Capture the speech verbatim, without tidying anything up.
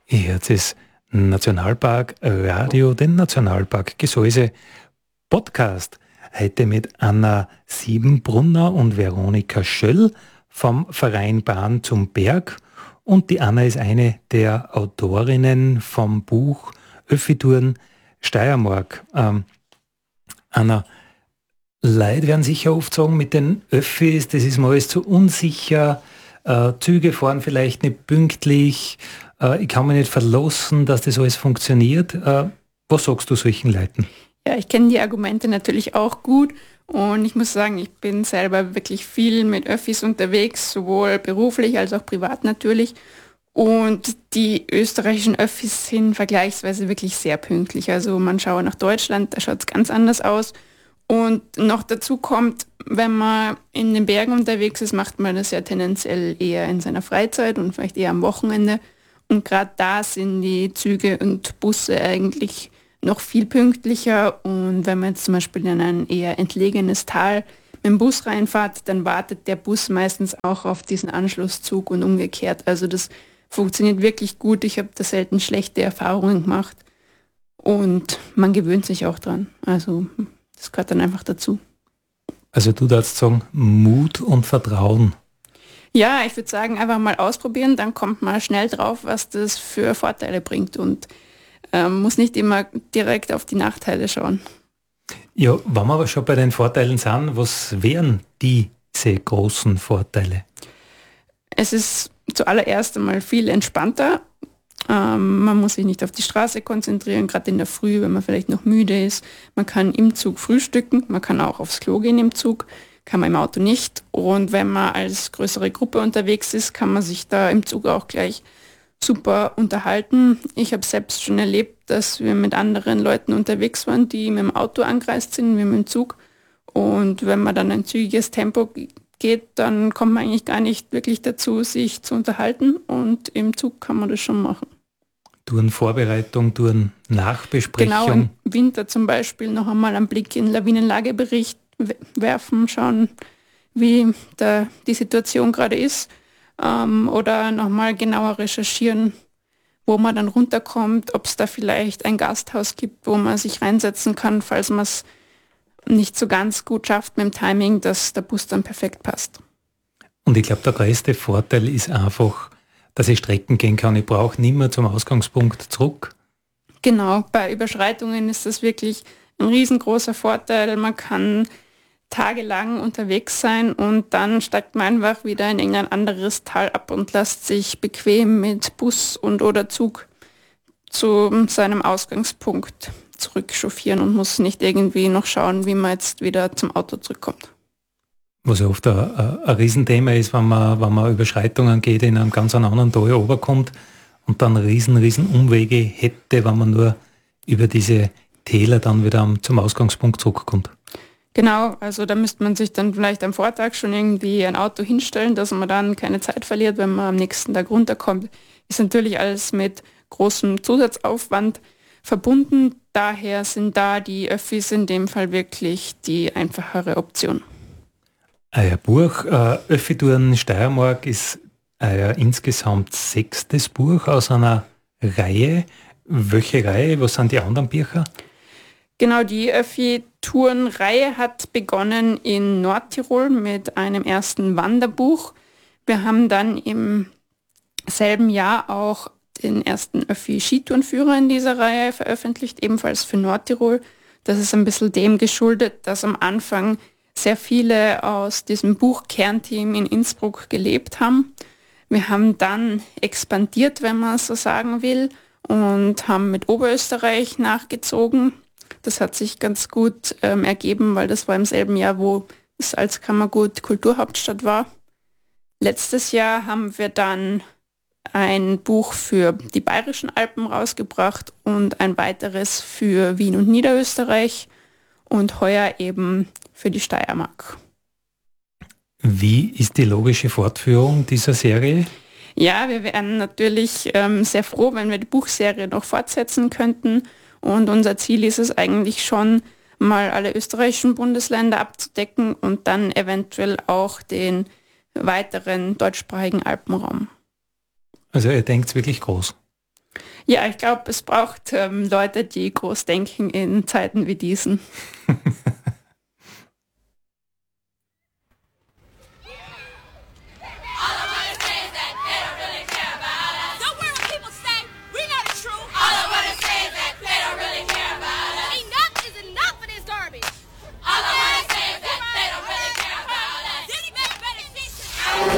Ihr hört es Nationalpark Radio, den Nationalpark Gesäuse Podcast. Heute mit Anna Siebenbrunner und Veronika Schöll vom Verein Bahn zum Berg. Und die Anna ist eine der Autorinnen vom Buch Öffi-Touren Steiermark. Ähm, Anna, Leute werden sicher oft sagen, mit den Öffis, das ist mir alles zu unsicher, äh, Züge fahren vielleicht nicht pünktlich, äh, ich kann mich nicht verlassen, dass das alles funktioniert. Äh, was sagst du solchen Leuten? Ja, ich kenne die Argumente natürlich auch gut und ich muss sagen, ich bin selber wirklich viel mit Öffis unterwegs, sowohl beruflich als auch privat natürlich. Und die österreichischen Öffis sind vergleichsweise wirklich sehr pünktlich. Also man schaue nach Deutschland, da schaut es ganz anders aus. Und noch dazu kommt, wenn man in den Bergen unterwegs ist, macht man das ja tendenziell eher in seiner Freizeit und vielleicht eher am Wochenende. Und gerade da sind die Züge und Busse eigentlich noch viel pünktlicher. Und wenn man jetzt zum Beispiel in ein eher entlegenes Tal mit dem Bus reinfährt, dann wartet der Bus meistens auch auf diesen Anschlusszug und umgekehrt. Also das funktioniert wirklich gut. Ich habe da selten schlechte Erfahrungen gemacht. Und man gewöhnt sich auch dran. Also das gehört dann einfach dazu. Also du darfst sagen, Mut und Vertrauen. Ja, ich würde sagen, einfach mal ausprobieren, dann kommt man schnell drauf, was das für Vorteile bringt und ähm, muss nicht immer direkt auf die Nachteile schauen. Ja, wenn wir aber schon bei den Vorteilen sind, was wären diese großen Vorteile? Es ist zuallererst einmal viel entspannter. Ähm, man muss sich nicht auf die Straße konzentrieren, gerade in der Früh, wenn man vielleicht noch müde ist. Man kann im Zug frühstücken, man kann auch aufs Klo gehen im Zug, kann man im Auto nicht. Und wenn man als größere Gruppe unterwegs ist, kann man sich da im Zug auch gleich super unterhalten. Ich habe selbst schon erlebt, dass wir mit anderen Leuten unterwegs waren, die mit dem Auto angereist sind, wie mit dem Zug. Und wenn man dann ein zügiges Tempo geht, dann kommt man eigentlich gar nicht wirklich dazu, sich zu unterhalten. Und im Zug kann man das schon machen. Tourenvorbereitung, Touren-Nachbesprechung. Genau, im Winter zum Beispiel noch einmal einen Blick in den Lawinenlagebericht werfen, schauen, wie da die Situation gerade ist. Ähm, oder nochmal genauer recherchieren, wo man dann runterkommt, ob es da vielleicht ein Gasthaus gibt, wo man sich reinsetzen kann, falls man es nicht so ganz gut schafft mit dem Timing, dass der Bus dann perfekt passt. Und ich glaube, der größte Vorteil ist einfach, dass ich Strecken gehen kann. Ich brauche nicht mehr zum Ausgangspunkt zurück. Genau, bei Überschreitungen ist das wirklich ein riesengroßer Vorteil. Man kann tagelang unterwegs sein und dann steigt man einfach wieder in irgendein anderes Tal ab und lässt sich bequem mit Bus und oder Zug zu seinem Ausgangspunkt zurückchauffieren und muss nicht irgendwie noch schauen, wie man jetzt wieder zum Auto zurückkommt. Was ja oft ein, ein Riesenthema ist, wenn man, wenn man Überschreitungen geht, in einem ganz anderen Tal runterkommt und dann riesen, riesen Umwege hätte, wenn man nur über diese Täler dann wieder zum Ausgangspunkt zurückkommt. Genau, also da müsste man sich dann vielleicht am Vortag schon irgendwie ein Auto hinstellen, dass man dann keine Zeit verliert, wenn man am nächsten Tag runterkommt. Ist natürlich alles mit großem Zusatzaufwand verbunden. Daher sind da die Öffis in dem Fall wirklich die einfachere Option. Euer Buch äh, Öffi-Touren Steiermark ist euer insgesamt sechstes Buch aus einer Reihe. Welche Reihe? Was sind die anderen Bücher? Genau, die Öffi-Touren-Reihe hat begonnen in Nordtirol mit einem ersten Wanderbuch. Wir haben dann im selben Jahr auch den ersten Öffi-Skitourenführer in dieser Reihe veröffentlicht, ebenfalls für Nordtirol. Das ist ein bisschen dem geschuldet, dass am Anfang sehr viele aus diesem Buchkernteam in Innsbruck gelebt haben. Wir haben dann expandiert, wenn man so sagen will, und haben mit Oberösterreich nachgezogen. Das hat sich ganz gut ähm, ergeben, weil das war im selben Jahr, wo es als Kammergut Kulturhauptstadt war. Letztes Jahr haben wir dann ein Buch für die Bayerischen Alpen rausgebracht und ein weiteres für Wien und Niederösterreich und heuer eben für die Steiermark. Wie ist die logische Fortführung dieser Serie? Ja, wir wären natürlich ähm, sehr froh, wenn wir die Buchserie noch fortsetzen könnten. Und unser Ziel ist es eigentlich schon, mal alle österreichischen Bundesländer abzudecken und dann eventuell auch den weiteren deutschsprachigen Alpenraum. Also ihr denkt wirklich groß. Ja, ich glaube, es braucht ähm, Leute, die groß denken in Zeiten wie diesen.